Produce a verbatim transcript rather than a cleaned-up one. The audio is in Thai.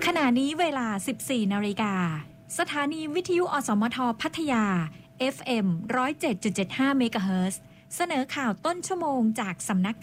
ขณะนี้เวลา สิบสี่ นาฬิกาสถานีวิทยุอสมทพัทยา เอฟ เอ็ม หนึ่งศูนย์เจ็ดจุดเจ็ดห้า เมกะเฮิรตซ์เสนอข่าวต้นชั่วโมงจากสำนัก